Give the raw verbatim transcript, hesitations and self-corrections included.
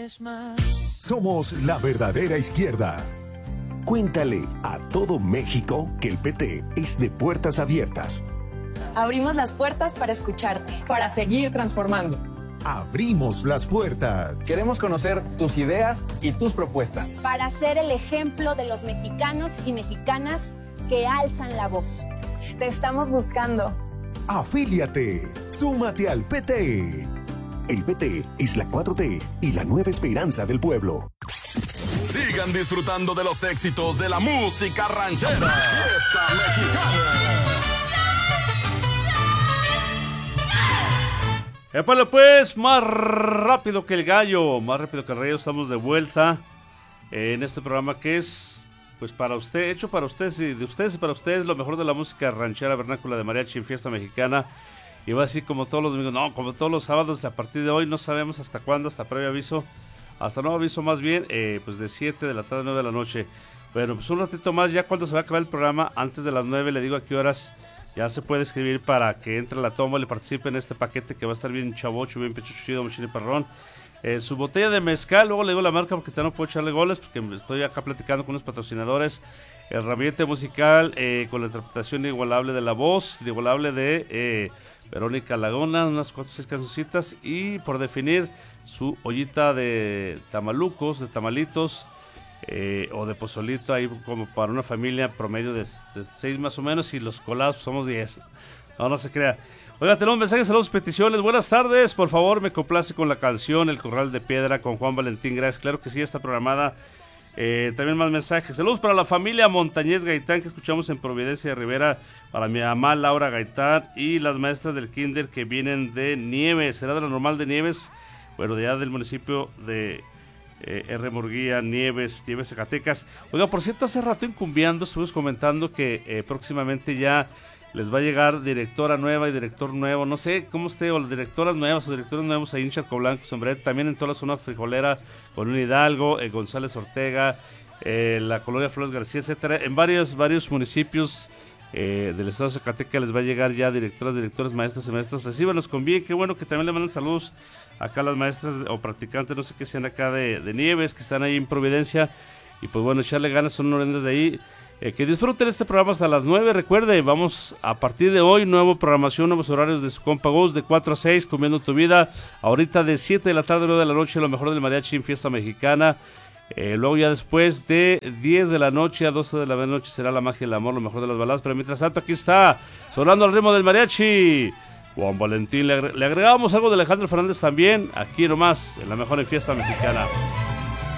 vez más. Somos la verdadera izquierda. Cuéntale a todo México que el P T es de puertas abiertas. Abrimos las puertas para escucharte. Para seguir transformando. Abrimos las puertas. Queremos conocer tus ideas y tus propuestas. Para ser el ejemplo de los mexicanos y mexicanas que alzan la voz. Te estamos buscando. Afíliate. Súmate al P T. El P T es la cuatro T y la nueva esperanza del pueblo. Sigan disfrutando de los éxitos de la música ranchera. Fiesta Mexicana. Épale pues, más rápido que el gallo, más rápido que el rey. Estamos de vuelta en este programa que es, pues para usted, hecho para ustedes y de ustedes y para ustedes, lo mejor de la música ranchera vernácula de mariachi en Fiesta Mexicana. Y va así como todos los domingos, no, como todos los sábados, a partir de hoy, no sabemos hasta cuándo, hasta previo aviso, hasta nuevo aviso más bien, eh, pues de siete de la tarde a nueve de la noche. Bueno, pues un ratito más, ya cuando se va a acabar el programa, antes de las nueve, le digo a qué horas ya se puede escribir para que entre a la tómbola y participe en este paquete que va a estar bien chavocho, bien pechucho, chido, mochila y perrón. Eh, su botella de mezcal, luego le digo la marca porque no puedo echarle goles, porque estoy acá platicando con unos patrocinadores. El ramillete musical eh, con la interpretación inigualable de la voz, inigualable de eh, Verónica Lagona, unas cuatro o seis cancioncitas, y por definir su ollita de tamalucos, de tamalitos, eh, o de pozolito, ahí como para una familia promedio de, de seis más o menos, y los colados pues, somos diez. No, no se crea. Oiga, tenemos mensajes, saludos, peticiones. Buenas tardes, por favor, me complace con la canción El Corral de Piedra con Juan Valentín. Gracias, claro que sí, está programada. Eh, también más mensajes. Saludos para la familia Montañez Gaitán que escuchamos en Providencia de Rivera, para mi mamá Laura Gaitán y las maestras del kinder que vienen de Nieves. Será de la normal de Nieves, bueno, de allá del municipio de eh, R. Murguía, Nieves, Nieves, Zacatecas. Oiga, por cierto, hace rato incumbiando, estuvimos comentando que eh, próximamente ya les va a llegar directora nueva y director nuevo, no sé cómo esté, o directoras nuevas o directores nuevos ahí en Charcoblanco, Sombrero, también en toda la zona frijolera, con un Hidalgo, eh, González Ortega, eh, la colonia Flores García, etcétera. En varios, varios municipios eh, del estado de Zacatecas les va a llegar ya directoras, directores, maestras y maestros. Recíbanos con bien, qué bueno que también le mandan saludos acá a las maestras o practicantes, no sé qué sean acá de, de Nieves, que están ahí en Providencia. Y pues bueno, echarle ganas, son orendas de ahí. Eh, que disfruten este programa hasta las nueve. Recuerde, vamos a partir de hoy, nueva programación, nuevos horarios de su compa Gus, de cuatro a seis, Comiendo tu Vida. Ahorita de siete de la tarde a nueve de la noche, lo mejor del mariachi en Fiesta Mexicana. Eh, luego ya después de diez de la noche a doce de la noche será La Magia y el Amor, lo mejor de las baladas. Pero mientras tanto, aquí está, sonando al ritmo del mariachi, Juan Valentín. Le, agre- le agregamos algo de Alejandro Fernández también, aquí nomás, en la mejor en Fiesta Mexicana.